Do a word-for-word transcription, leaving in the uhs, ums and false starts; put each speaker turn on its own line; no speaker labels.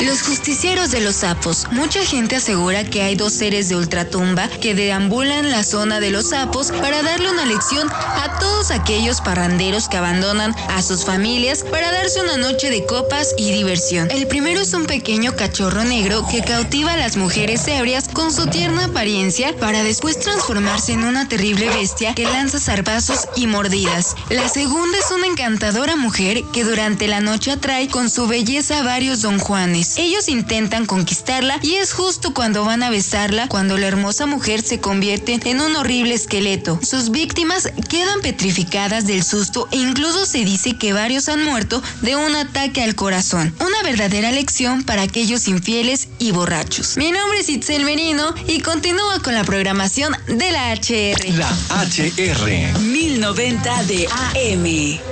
Los justicieros de los sapos. Mucha gente asegura que hay dos seres de ultratumba que deambulan la zona de los sapos para darle una lección a todos aquellos parranderos que abandonan a sus familias para darse una noche de copas y diversión. El primero es un pequeño cachorro negro que cautiva a las mujeres ebrias con su tierna apariencia para después transformarse en una terrible bestia que lanza zarpazos y mordidas. La segunda es una encantadora mujer que durante la noche atrae con su belleza a varios don Juanes. Ellos intentan conquistarla y es justo cuando van a besarla cuando la hermosa mujer se convierte en un horrible esqueleto. Sus víctimas quedan petrificadas del susto e incluso se dice que varios han muerto de un ataque al corazón. Una verdadera lección para aquellos infieles y borrachos. Mi nombre es Itzel Merino y continúa con la programación de la H R.
La H R.
mil noventa de A M.